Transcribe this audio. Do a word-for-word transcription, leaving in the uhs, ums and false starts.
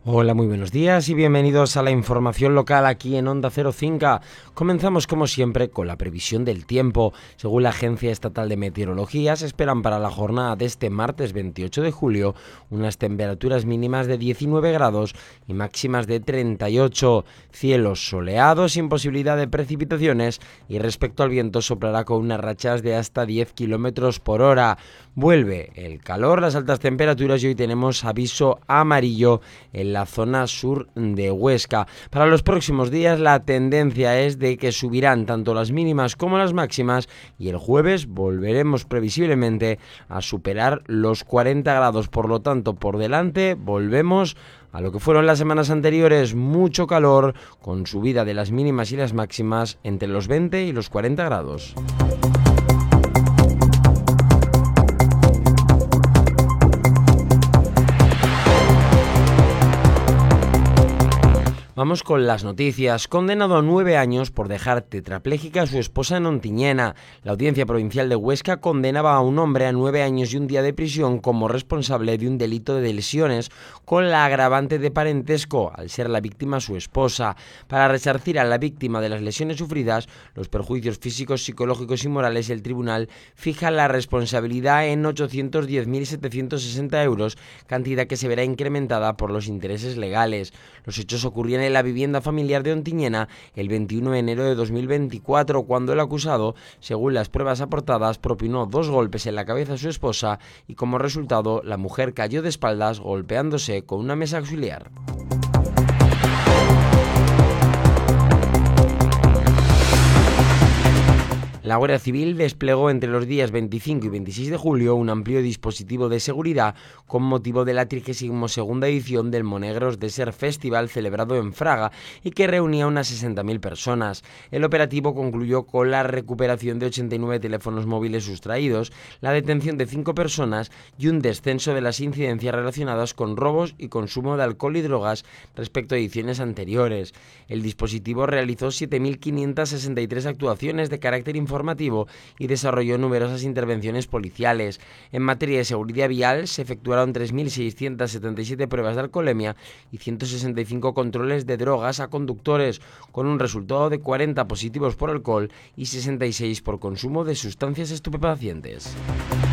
Hola, muy buenos días y bienvenidos a la información local aquí en Onda Cero Cinca. Comenzamos como siempre con la previsión del tiempo. Según la Agencia Estatal de Meteorología, se esperan para la jornada de este martes veintiocho de julio unas temperaturas mínimas de diecinueve grados y máximas de treinta y ocho. Cielos soleados sin posibilidad de precipitaciones y respecto al viento soplará con unas rachas de hasta diez kilómetros por hora. Vuelve el calor, las altas temperaturas y hoy tenemos aviso amarillo en la zona sur de Huesca. Para los próximos días la tendencia es de que subirán tanto las mínimas como las máximas y el jueves volveremos previsiblemente a superar los cuarenta grados. Por lo tanto, por delante volvemos a lo que fueron las semanas anteriores, mucho calor con subida de las mínimas y las máximas entre los veinte y los cuarenta grados. Vamos con las noticias. Condenado a nueve años por dejar tetrapléjica a su esposa en Ontinyena. La Audiencia Provincial de Huesca condenaba a un hombre a nueve años y un día de prisión como responsable de un delito de lesiones con la agravante de parentesco, al ser la víctima su esposa. Para resarcir a la víctima de las lesiones sufridas, los perjuicios físicos, psicológicos y morales, el tribunal fija la responsabilidad en ochocientos diez mil setecientos sesenta euros, cantidad que se verá incrementada por los intereses legales. Los hechos ocurrían en la vivienda familiar de Ontinyena el veintiuno de enero de dos mil veinticuatro, cuando el acusado, según las pruebas aportadas, propinó dos golpes en la cabeza a su esposa y como resultado la mujer cayó de espaldas golpeándose con una mesa auxiliar. La Guardia Civil desplegó entre los días veinticinco y veintiséis de julio un amplio dispositivo de seguridad con motivo de la trigésima segunda edición del Monegros Desert Festival celebrado en Fraga y que reunía a unas sesenta mil personas. El operativo concluyó con la recuperación de ochenta y nueve teléfonos móviles sustraídos, la detención de cinco personas y un descenso de las incidencias relacionadas con robos y consumo de alcohol y drogas respecto a ediciones anteriores. El dispositivo realizó siete mil quinientas sesenta y tres actuaciones de carácter informativo informativo y desarrolló numerosas intervenciones policiales. En materia de seguridad vial se efectuaron tres mil seiscientas setenta y siete pruebas de alcoholemia y ciento sesenta y cinco controles de drogas a conductores, con un resultado de cuarenta positivos por alcohol y sesenta y seis por consumo de sustancias estupefacientes.